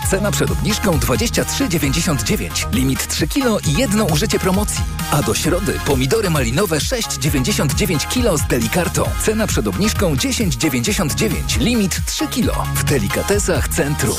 Cena przed obniżką 23,99. Limit 3 kg i jedno użycie promocji. A do środy pomidory malinowe 6,99 kg z Delikartą. Cena przed obniżką 10,99. Limit 3 kg. W Delikatesach Centrum.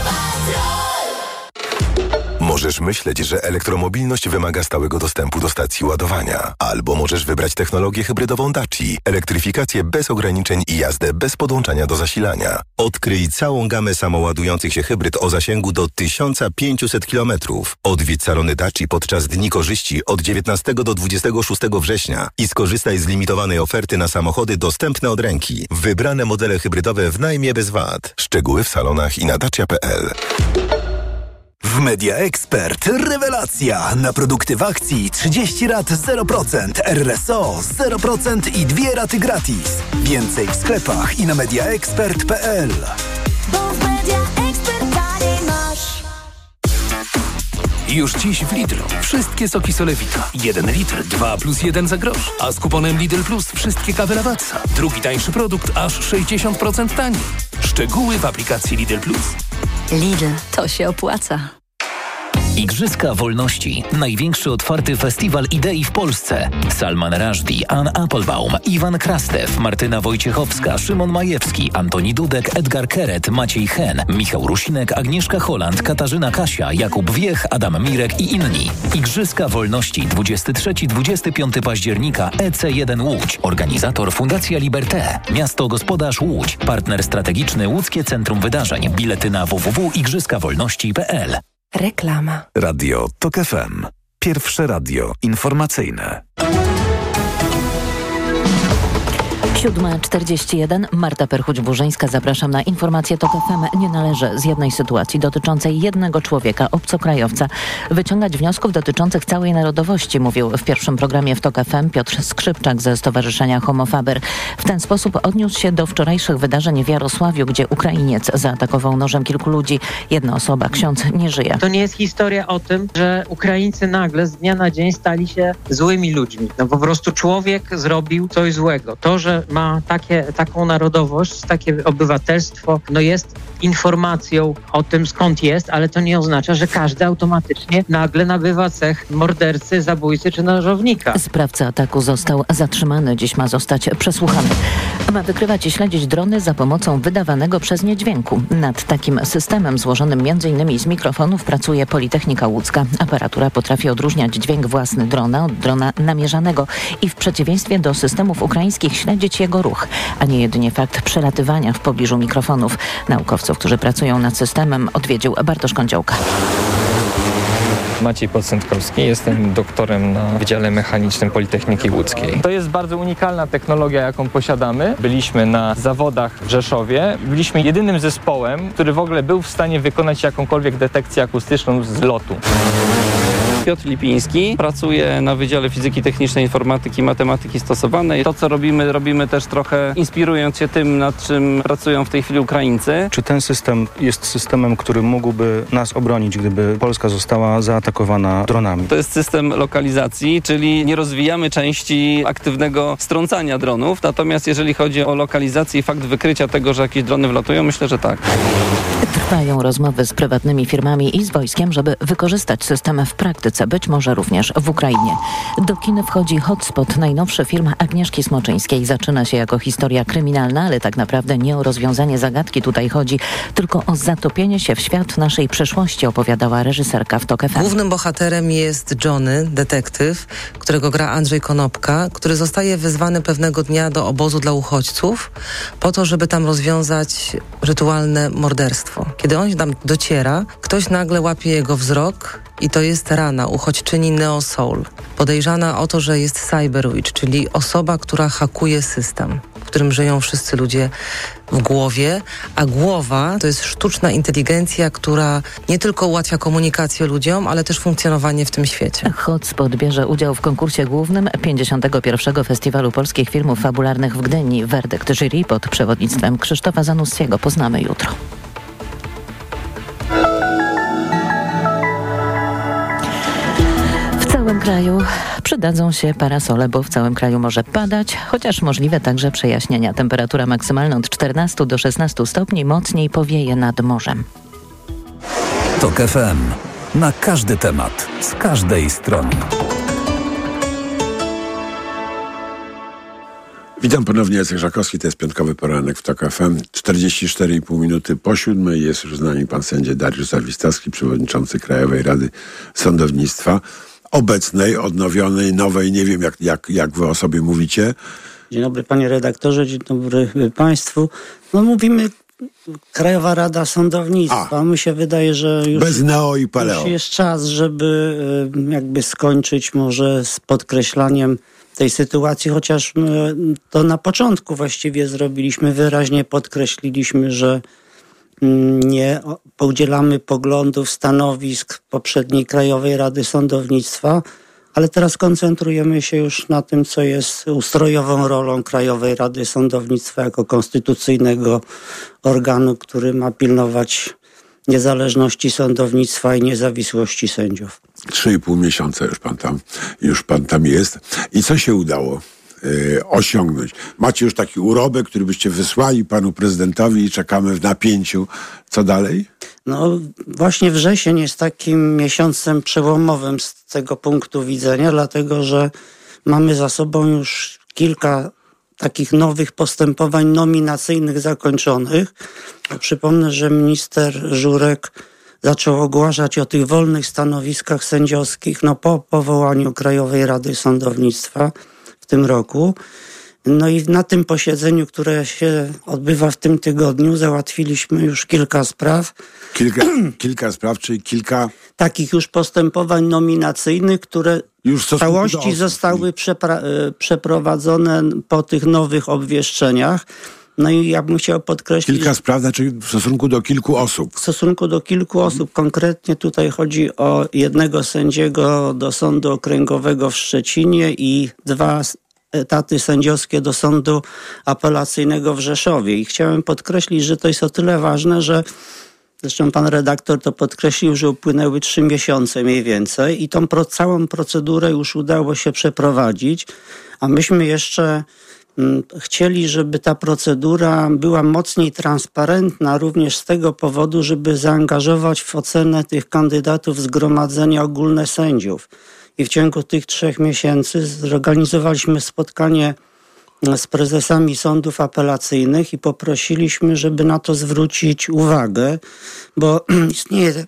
Możesz myśleć, że elektromobilność wymaga stałego dostępu do stacji ładowania. Albo możesz wybrać technologię hybrydową Daci, elektryfikację bez ograniczeń i jazdę bez podłączania do zasilania. Odkryj całą gamę samoładujących się hybryd o zasięgu do 1500 km. Odwiedź salony Daci podczas Dni Korzyści od 19 do 26 września i skorzystaj z limitowanej oferty na samochody dostępne od ręki. Wybrane modele hybrydowe w najmie bez VAT. Szczegóły w salonach i na dacia.pl. W Media Expert rewelacja! Na produkty w akcji 30 rat 0%, RSO 0% i 2 raty gratis. Więcej w sklepach i na mediaexpert.pl. Bo w Media Expert taniej masz. Już dziś w Lidlu wszystkie soki Solewita. 1 litr, 2 plus 1 za grosz. A z kuponem Lidl Plus wszystkie kawy Lavazza. Drugi tańszy produkt aż 60% taniej. Szczegóły w aplikacji Lidl Plus. Lidl, to się opłaca. Igrzyska Wolności. Największy otwarty festiwal idei w Polsce. Salman Rushdie, Ann Applebaum, Iwan Krastew, Martyna Wojciechowska, Szymon Majewski, Antoni Dudek, Edgar Keret, Maciej Hen, Michał Rusinek, Agnieszka Holland, Katarzyna Kasia, Jakub Wiech, Adam Mirek i inni. Igrzyska Wolności 23-25 października EC1 Łódź. Organizator Fundacja Liberté. Miasto Gospodarz Łódź. Partner strategiczny Łódzkie Centrum Wydarzeń. Bilety na www.igrzyskawolności.pl. Reklama. Radio TOK FM. Pierwsze radio informacyjne. 7:41. Marta Perchuć-Burzyńska. Zapraszam na informację TOK FM. Nie należy z jednej sytuacji dotyczącej jednego człowieka, obcokrajowca, wyciągać wniosków dotyczących całej narodowości, mówił w pierwszym programie w TOK FM Piotr Skrzypczak ze Stowarzyszenia Homo Faber. W ten sposób odniósł się do wczorajszych wydarzeń w Jarosławiu, gdzie Ukrainiec zaatakował nożem kilku ludzi. Jedna osoba, ksiądz, nie żyje. To nie jest historia o tym, że Ukraińcy nagle z dnia na dzień stali się złymi ludźmi. No po prostu człowiek zrobił coś złego. To, że ma taką narodowość, takie obywatelstwo, no jest informacją o tym, skąd jest, ale to nie oznacza, że każdy automatycznie nagle nabywa cech mordercy, zabójcy czy nożownika. Sprawca ataku został zatrzymany. Dziś ma zostać przesłuchany. Ma wykrywać i śledzić drony za pomocą wydawanego przez nie dźwięku. Nad takim systemem złożonym m.in. z mikrofonów pracuje Politechnika Łódzka. Aparatura potrafi odróżniać dźwięk własny drona od drona namierzanego i w przeciwieństwie do systemów ukraińskich śledzić jego ruch, a nie jedynie fakt przelatywania w pobliżu mikrofonów. Naukowców, którzy pracują nad systemem, odwiedził Bartosz Kądziołka. Maciej Podcentkowski, jestem doktorem na Wydziale Mechanicznym Politechniki Łódzkiej. To jest bardzo unikalna technologia, jaką posiadamy. Byliśmy na zawodach w Rzeszowie. Byliśmy jedynym zespołem, który w ogóle był w stanie wykonać jakąkolwiek detekcję akustyczną z lotu. Piotr Lipiński, pracuję na Wydziale Fizyki Technicznej, Informatyki i Matematyki Stosowanej. To, co robimy też trochę inspirując się tym, nad czym pracują w tej chwili Ukraińcy. Czy ten system jest systemem, który mógłby nas obronić, gdyby Polska została zaatakowana dronami? To jest system lokalizacji, czyli nie rozwijamy części aktywnego strącania dronów, natomiast jeżeli chodzi o lokalizację i fakt wykrycia tego, że jakieś drony wlatują, myślę, że tak. Trwają rozmowy z prywatnymi firmami i z wojskiem, żeby wykorzystać system w praktyce, być może również w Ukrainie. Do kin wchodzi Hotspot, najnowszy film Agnieszki Smoczyńskiej. Zaczyna się jako historia kryminalna, ale tak naprawdę nie o rozwiązanie zagadki tutaj chodzi, tylko o zatopienie się w świat naszej przeszłości, opowiadała reżyserka w TOK FM. Głównym bohaterem jest Johnny, detektyw, którego gra Andrzej Konopka, który zostaje wezwany pewnego dnia do obozu dla uchodźców po to, żeby tam rozwiązać rytualne morderstwo. Kiedy on tam dociera, ktoś nagle łapie jego wzrok i to jest Rana, uchodźczyni Neo Soul. Podejrzana o to, że jest Cyber Witch, czyli osoba, która hakuje system, w którym żyją wszyscy ludzie w głowie, a głowa to jest sztuczna inteligencja, która nie tylko ułatwia komunikację ludziom, ale też funkcjonowanie w tym świecie. Hotspot bierze udział w konkursie głównym 51. Festiwalu Polskich Filmów Fabularnych w Gdyni. Werdykt jury pod przewodnictwem Krzysztofa Zanussiego poznamy jutro. W całym kraju przydadzą się parasole, bo w całym kraju może padać, chociaż możliwe także przejaśnienia. Temperatura maksymalna od 14 do 16 stopni, mocniej powieje nad morzem. TOK FM. Na każdy temat, z każdej strony. Witam ponownie, Jacek Żakowski, to jest piątkowy poranek w TOK FM. 44,5 minuty po 7:00 jest już z nami pan sędzia Dariusz Zawistowski, przewodniczący Krajowej Rady Sądownictwa. Obecnej, odnowionej, nowej, nie wiem jak wy o sobie mówicie. Dzień dobry panie redaktorze, dzień dobry państwu. No mówimy Krajowa Rada Sądownictwa. Mi się wydaje, że już, bez neo i paleo. Już jest czas, żeby jakby skończyć może z podkreślaniem tej sytuacji, chociaż my to na początku właściwie zrobiliśmy, wyraźnie podkreśliliśmy, że nie podzielamy poglądów, stanowisk poprzedniej Krajowej Rady Sądownictwa, ale teraz koncentrujemy się już na tym, co jest ustrojową rolą Krajowej Rady Sądownictwa jako konstytucyjnego organu, który ma pilnować niezależności sądownictwa i niezawisłości sędziów. 3,5 miesiąca już pan tam jest. I co się udało osiągnąć? Macie już taki urobek, który byście wysłali panu prezydentowi i czekamy w napięciu. Co dalej? No właśnie wrzesień jest takim miesiącem przełomowym z tego punktu widzenia, dlatego że mamy za sobą już kilka takich nowych postępowań nominacyjnych zakończonych. Przypomnę, że minister Żurek zaczął ogłaszać o tych wolnych stanowiskach sędziowskich po powołaniu Krajowej Rady Sądownictwa w tym roku. No i na tym posiedzeniu, które się odbywa w tym tygodniu, załatwiliśmy już kilka spraw. Kilka spraw, czyli kilka takich już postępowań nominacyjnych, które już w całości zostały przeprowadzone po tych nowych obwieszczeniach. No i ja bym chciał podkreślić... Kilka spraw, znaczy w stosunku do kilku osób. W stosunku do kilku osób. Konkretnie tutaj chodzi o jednego sędziego do Sądu Okręgowego w Szczecinie i 2 etaty sędziowskie do Sądu Apelacyjnego w Rzeszowie. I chciałem podkreślić, że to jest o tyle ważne, że zresztą pan redaktor to podkreślił, że upłynęły 3 miesiące mniej więcej i tą całą procedurę już udało się przeprowadzić, a myśmy jeszcze chcieli, żeby ta procedura była mocniej transparentna również z tego powodu, żeby zaangażować w ocenę tych kandydatów Zgromadzenie Ogólne Sędziów. I w ciągu tych 3 miesięcy zorganizowaliśmy spotkanie z prezesami sądów apelacyjnych i poprosiliśmy, żeby na to zwrócić uwagę, bo istnieje,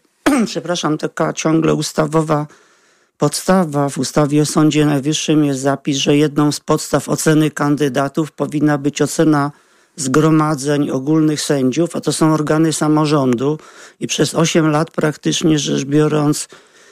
taka ciągle ustawowa podstawa. W ustawie o Sądzie Najwyższym jest zapis, że jedną z podstaw oceny kandydatów powinna być ocena zgromadzeń ogólnych sędziów, a to są organy samorządu i przez 8 lat praktycznie rzecz biorąc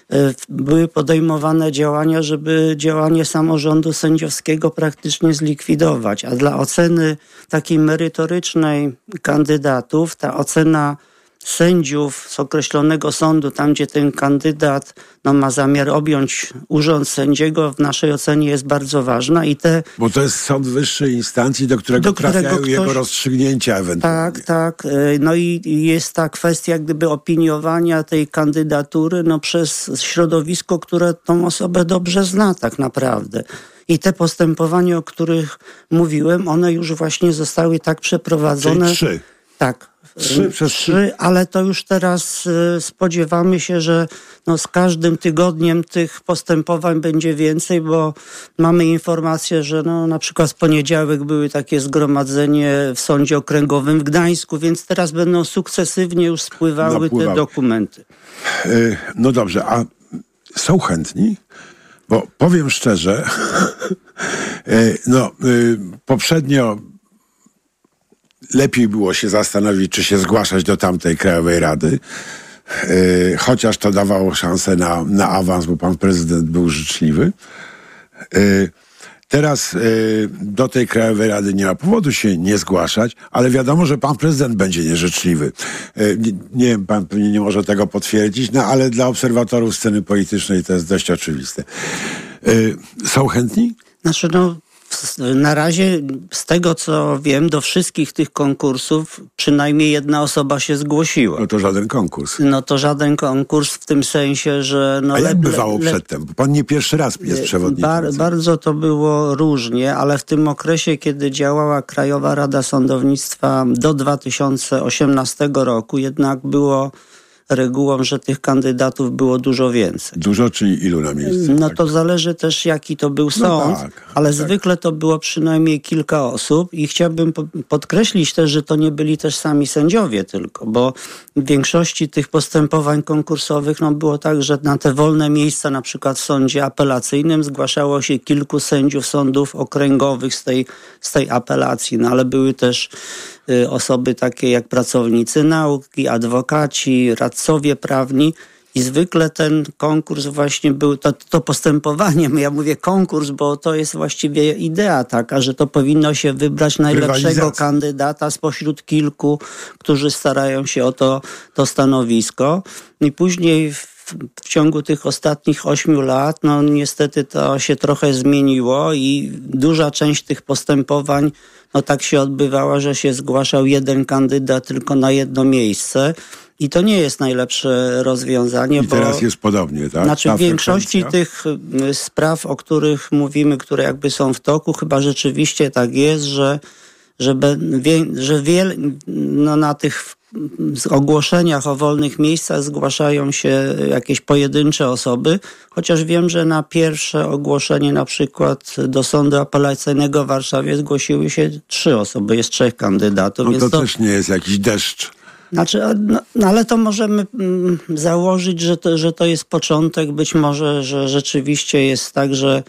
były podejmowane działania, żeby działanie samorządu sędziowskiego praktycznie zlikwidować. A dla oceny takiej merytorycznej kandydatów, ta ocena sędziów z określonego sądu, tam gdzie ten kandydat ma zamiar objąć urząd sędziego, w naszej ocenie jest bardzo ważna. Bo to jest sąd wyższej instancji, do którego trafiają jego rozstrzygnięcia ewentualnie. Tak. No i jest ta kwestia gdyby opiniowania tej kandydatury przez środowisko, które tą osobę dobrze zna tak naprawdę. I te postępowania, o których mówiłem, one już właśnie zostały tak przeprowadzone. Czyli 3. Tak. 3, ale to już teraz spodziewamy się, że z każdym tygodniem tych postępowań będzie więcej, bo mamy informację, że na przykład w poniedziałek były takie zgromadzenie w Sądzie Okręgowym w Gdańsku, więc teraz będą sukcesywnie już spływały te dokumenty. No dobrze, a są chętni? Bo powiem szczerze, poprzednio lepiej było się zastanowić, czy się zgłaszać do tamtej Krajowej Rady, chociaż to dawało szansę na awans, bo pan prezydent był życzliwy. Teraz do tej Krajowej Rady nie ma powodu się nie zgłaszać, ale wiadomo, że pan prezydent będzie nieżyczliwy. Nie wiem, pan pewnie nie może tego potwierdzić, ale dla obserwatorów sceny politycznej to jest dość oczywiste. Są chętni? Na razie, z tego co wiem, do wszystkich tych konkursów przynajmniej jedna osoba się zgłosiła. No to żaden konkurs. To żaden konkurs w tym sensie, że... A jak bywało przedtem? Bo pan nie pierwszy raz jest przewodniczącym. Bardzo to było różnie, ale w tym okresie, kiedy działała Krajowa Rada Sądownictwa do 2018 roku, jednak było regułą, że tych kandydatów było dużo więcej. Dużo, czyli ilu na miejscu? No to zależy też, jaki to był sąd, ale zwykle to było przynajmniej kilka osób i chciałbym podkreślić też, że to nie byli też sami sędziowie tylko, bo w większości tych postępowań konkursowych było tak, że na te wolne miejsca, na przykład w sądzie apelacyjnym, zgłaszało się kilku sędziów sądów okręgowych z tej apelacji, ale były też osoby takie jak pracownicy nauki, adwokaci, radcowie prawni i zwykle ten konkurs właśnie był, to postępowanie, ja mówię konkurs, bo to jest właściwie idea taka, że to powinno się wybrać najlepszego kandydata spośród kilku, którzy starają się o to stanowisko i później w ciągu tych ostatnich 8 lat, niestety to się trochę zmieniło i duża część tych postępowań tak się odbywała, że się zgłaszał jeden kandydat tylko na jedno miejsce. I to nie jest najlepsze rozwiązanie. I teraz jest podobnie, tak? Znaczy w większości tych spraw, o których mówimy, które jakby są w toku, chyba rzeczywiście tak jest, że na tych ogłoszeniach o wolnych miejscach zgłaszają się jakieś pojedyncze osoby, chociaż wiem, że na pierwsze ogłoszenie na przykład do Sądu Apelacyjnego w Warszawie zgłosiły się 3 osoby, jest 3 kandydatów. Więc to też nie jest jakiś deszcz. Znaczy, ale to możemy założyć, że to jest początek. Być może, że rzeczywiście jest tak, że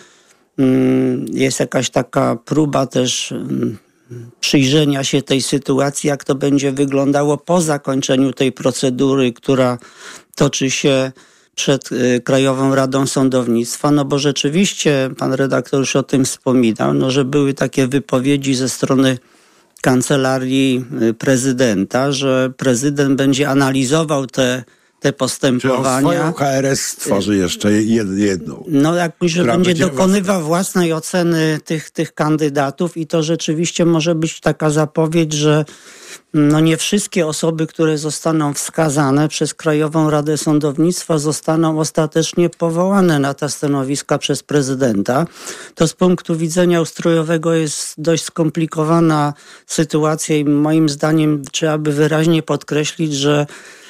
jest jakaś taka próba też przyjrzenia się tej sytuacji, jak to będzie wyglądało po zakończeniu tej procedury, która toczy się przed Krajową Radą Sądownictwa, bo rzeczywiście, pan redaktor już o tym wspominał, że były takie wypowiedzi ze strony Kancelarii Prezydenta, że prezydent będzie analizował te postępowania. Czyli swoją KRS stworzy jeszcze jedną. Że będzie dokonywał własnej oceny tych kandydatów i to rzeczywiście może być taka zapowiedź, że nie wszystkie osoby, które zostaną wskazane przez Krajową Radę Sądownictwa zostaną ostatecznie powołane na te stanowiska przez prezydenta. To z punktu widzenia ustrojowego jest dość skomplikowana sytuacja i moim zdaniem trzeba by wyraźnie podkreślić, że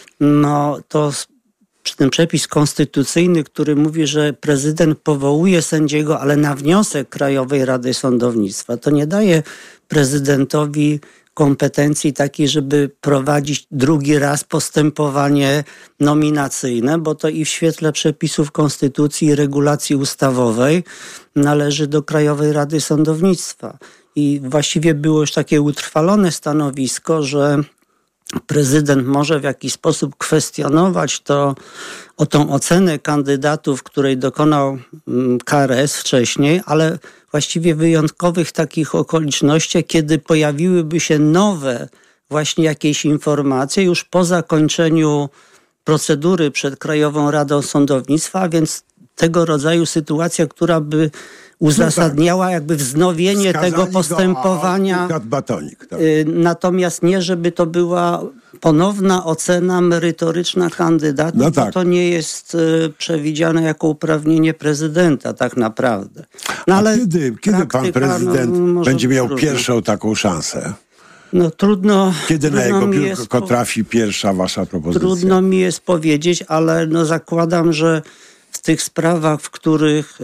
to ten przepis konstytucyjny, który mówi, że prezydent powołuje sędziego, ale na wniosek Krajowej Rady Sądownictwa, to nie daje prezydentowi kompetencji takiej, żeby prowadzić drugi raz postępowanie nominacyjne, bo to i w świetle przepisów konstytucji i regulacji ustawowej należy do Krajowej Rady Sądownictwa. I właściwie było już takie utrwalone stanowisko, że prezydent może w jakiś sposób kwestionować tą ocenę kandydatów, której dokonał KRS wcześniej, ale właściwie wyjątkowych takich okolicznościach, kiedy pojawiłyby się nowe właśnie jakieś informacje już po zakończeniu procedury przed Krajową Radą Sądownictwa, a więc tego rodzaju sytuacja, która by uzasadniała jakby wznowienie tego postępowania. Batonik, tak. Natomiast nie, żeby to była ponowna ocena merytoryczna kandydatów, bo to nie jest przewidziane jako uprawnienie prezydenta tak naprawdę. Ale kiedy pan prezydent będzie miał pierwszą taką szansę? Trudno. Kiedy na jego biurko trafi pierwsza wasza propozycja? Trudno mi jest powiedzieć, ale zakładam, że w tych sprawach, w których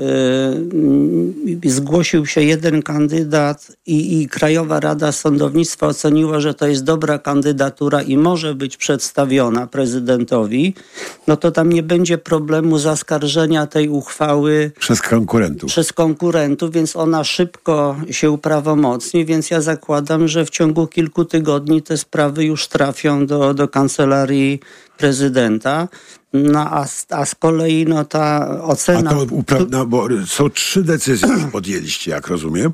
zgłosił się jeden kandydat i Krajowa Rada Sądownictwa oceniła, że to jest dobra kandydatura i może być przedstawiona prezydentowi, to tam nie będzie problemu zaskarżenia tej uchwały przez konkurentów, więc ona szybko się uprawomocni, więc ja zakładam, że w ciągu kilku tygodni te sprawy już trafią do Kancelarii Prezydenta. A z kolei ta ocena... bo są 3 decyzje, które podjęliście, jak rozumiem.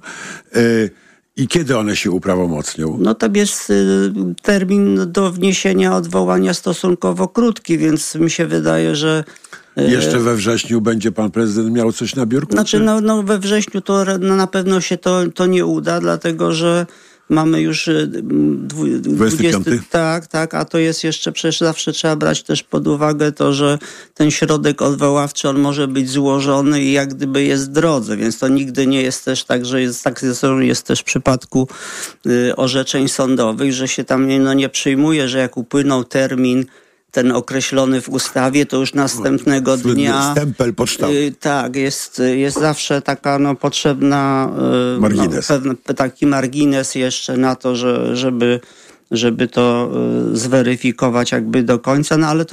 I kiedy one się uprawomocnią? Tam jest termin do wniesienia odwołania stosunkowo krótki, więc mi się wydaje, że... Jeszcze we wrześniu będzie pan prezydent miał coś na biurku? We wrześniu to na pewno się to nie uda, dlatego że mamy już 25. Tak, a to jest jeszcze, przecież zawsze trzeba brać też pod uwagę to, że ten środek odwoławczy, on może być złożony i jak gdyby jest w drodze, więc to nigdy nie jest też tak, że jest też w przypadku orzeczeń sądowych, że się tam nie przyjmuje, że jak upłynął termin ten określony w ustawie, to już następnego dnia... Stempel pocztowy. Tak, jest zawsze taka potrzebna... Margines. Taki margines jeszcze na to, żeby to zweryfikować jakby do końca, no ale to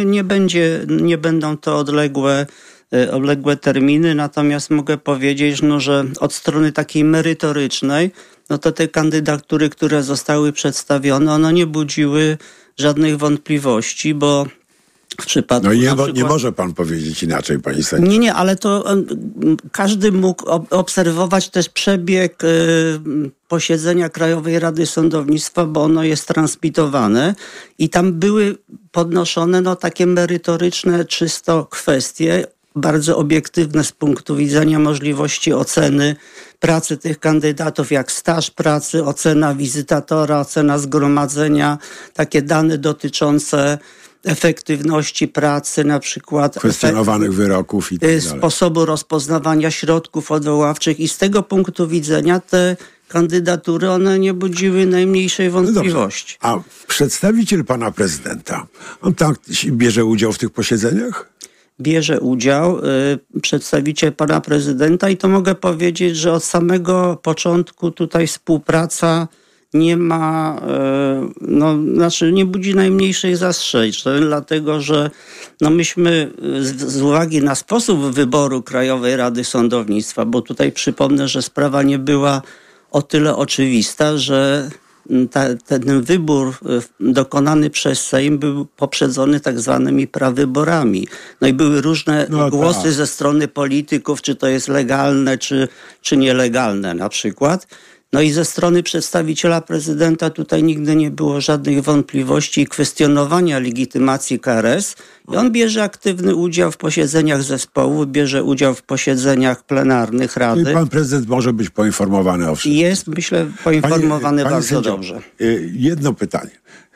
nie będą to odległe terminy, natomiast mogę powiedzieć, że od strony takiej merytorycznej, no to te kandydatury, które zostały przedstawione, one nie budziły żadnych wątpliwości, bo w przypadku... No nie może pan powiedzieć inaczej, pani sędzio. Nie, ale to każdy mógł obserwować też przebieg posiedzenia Krajowej Rady Sądownictwa, bo ono jest transmitowane i tam były podnoszone takie merytoryczne czysto kwestie, bardzo obiektywne z punktu widzenia możliwości oceny pracy tych kandydatów, jak staż pracy, ocena wizytatora, ocena zgromadzenia, takie dane dotyczące efektywności pracy, na przykład kwestionowanych wyroków i tak dalej. Sposobu rozpoznawania środków odwoławczych i z tego punktu widzenia te kandydatury, one nie budziły najmniejszej wątpliwości. A przedstawiciel pana prezydenta, on tak bierze udział w tych posiedzeniach? Bierze udział przedstawiciel pana prezydenta i to mogę powiedzieć, że od samego początku tutaj współpraca nie ma, nie budzi najmniejszej zastrzeżeń, dlatego że myśmy z uwagi na sposób wyboru Krajowej Rady Sądownictwa, bo tutaj przypomnę, że sprawa nie była o tyle oczywista, że ten wybór dokonany przez Sejm był poprzedzony tak zwanymi prawyborami. No i były różne głosy ze strony polityków, czy to jest legalne, czy nielegalne na przykład. No i ze strony przedstawiciela prezydenta tutaj nigdy nie było żadnych wątpliwości i kwestionowania legitymacji KRS. I on bierze aktywny udział w posiedzeniach zespołu, bierze udział w posiedzeniach plenarnych Rady. I pan prezydent może być poinformowany o wszystkim. Jest, myślę, poinformowany bardzo dobrze. Jedno pytanie.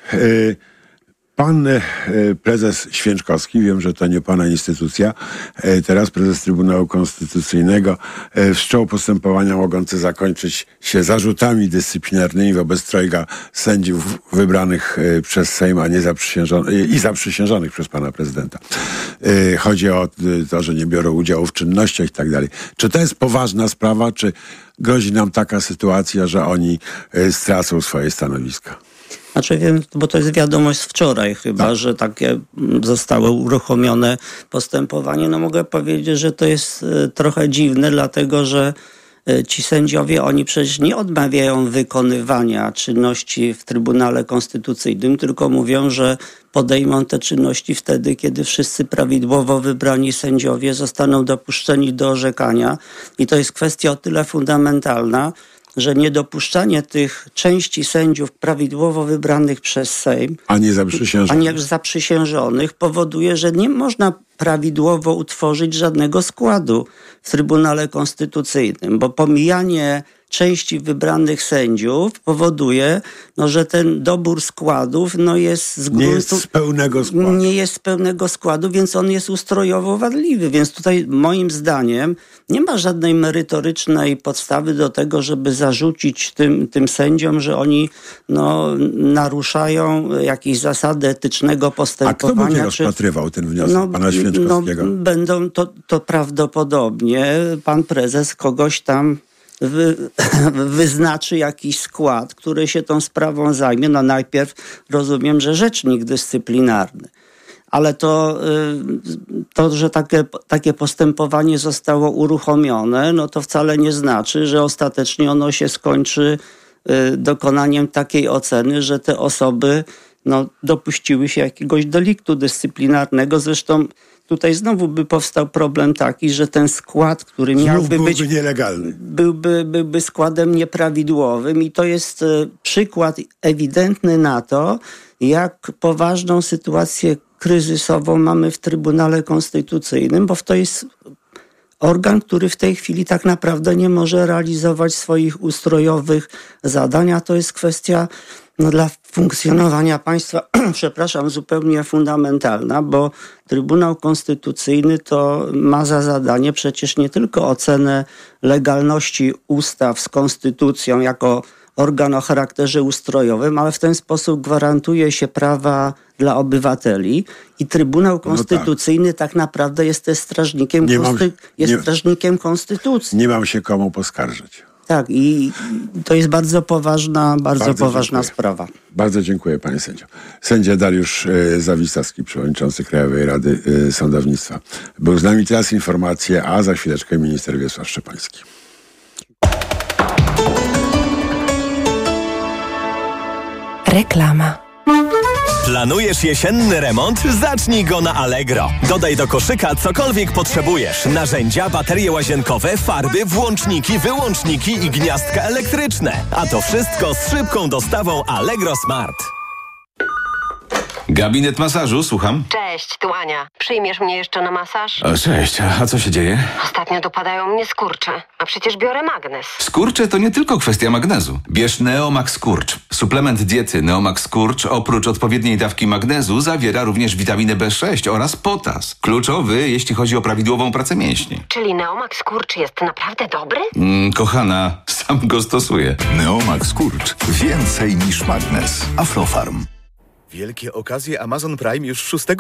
Pan prezes Święczkowski, wiem, że to nie pana instytucja, teraz prezes Trybunału Konstytucyjnego, wszczął postępowania mogące zakończyć się zarzutami dyscyplinarnymi wobec trojga sędziów wybranych przez Sejm, a nie zaprzysiężonych przez pana prezydenta. Chodzi o to, że nie biorą udziału w czynnościach i tak dalej. Czy to jest poważna sprawa, czy grozi nam taka sytuacja, że oni stracą swoje stanowiska? Znaczy wiem, bo to jest wiadomość z wczoraj chyba, że takie zostało uruchomione postępowanie. No mogę powiedzieć, że to jest trochę dziwne, dlatego że ci sędziowie, oni przecież nie odmawiają wykonywania czynności w Trybunale Konstytucyjnym, tylko mówią, że podejmą te czynności wtedy, kiedy wszyscy prawidłowo wybrani sędziowie zostaną dopuszczeni do orzekania. I to jest kwestia o tyle fundamentalna, że niedopuszczanie tych części sędziów prawidłowo wybranych przez Sejm, a nie zaprzysiężonych, powoduje, że nie można prawidłowo utworzyć żadnego składu w Trybunale Konstytucyjnym, bo pomijanie części wybranych sędziów powoduje, że ten dobór składów jest z gruntu... Nie jest z pełnego składu, więc on jest ustrojowo wadliwy. Więc tutaj moim zdaniem nie ma żadnej merytorycznej podstawy do tego, żeby zarzucić tym sędziom, że oni naruszają jakieś zasady etycznego postępowania. A kto będzie rozpatrywał ten wniosek pana Święczkowskiego? Będą to prawdopodobnie pan prezes kogoś tam wyznaczy jakiś skład, który się tą sprawą zajmie. Najpierw rozumiem, że rzecznik dyscyplinarny. Ale to że takie postępowanie zostało uruchomione, to wcale nie znaczy, że ostatecznie ono się skończy dokonaniem takiej oceny, że te osoby dopuściły się jakiegoś deliktu dyscyplinarnego. Zresztą tutaj znowu by powstał problem taki, że ten skład, który miałby być nielegalny, byłby składem nieprawidłowym i to jest przykład ewidentny na to, jak poważną sytuację kryzysową mamy w Trybunale Konstytucyjnym, bo to jest organ, który w tej chwili tak naprawdę nie może realizować swoich ustrojowych zadań, a to jest kwestia dla funkcjonowania państwa, zupełnie fundamentalna, bo Trybunał Konstytucyjny to ma za zadanie przecież nie tylko ocenę legalności ustaw z konstytucją jako organ o charakterze ustrojowym, ale w ten sposób gwarantuje się prawa dla obywateli i Trybunał Konstytucyjny tak naprawdę jest też strażnikiem, strażnikiem konstytucji. Nie mam się komu poskarżyć. Tak, i to jest bardzo poważna sprawa. Bardzo dziękuję, panie sędzio. Sędzia Dariusz Zawistowski, przewodniczący Krajowej Rady Sądownictwa. Był z nami, teraz informacje, a za chwileczkę minister Wiesław Szczepański. Reklama. Planujesz jesienny remont? Zacznij go na Allegro. Dodaj do koszyka cokolwiek potrzebujesz. Narzędzia, baterie łazienkowe, farby, włączniki, wyłączniki i gniazdka elektryczne. A to wszystko z szybką dostawą Allegro Smart. Gabinet masażu, słucham. Cześć, tu Ania. Przyjmiesz mnie jeszcze na masaż? Cześć, a co się dzieje? Ostatnio dopadają mnie skurcze, a przecież biorę magnes. Skurcze to nie tylko kwestia magnezu. Bierz Neomax Skurcz. Suplement diety Neomax Skurcz oprócz odpowiedniej dawki magnezu zawiera również witaminę B6 oraz potas. Kluczowy, jeśli chodzi o prawidłową pracę mięśni. Czyli Neomax Skurcz jest naprawdę dobry? Kochana, sam go stosuję. Neomax Skurcz. Więcej niż magnes. Aflofarm. Wielkie okazje Amazon Prime już 6